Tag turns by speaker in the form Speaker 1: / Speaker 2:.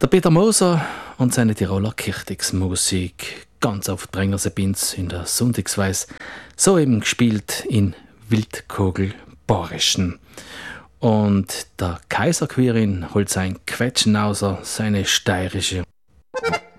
Speaker 1: Der Peter Moser und seine Tiroler Kirchtigsmusik, ganz auf Drängersebins in der Sonntagsweis, so eben gespielt in Wildkogel Borischen. Und der Kaiserquirin holt sein Quetschenauser, seine steirische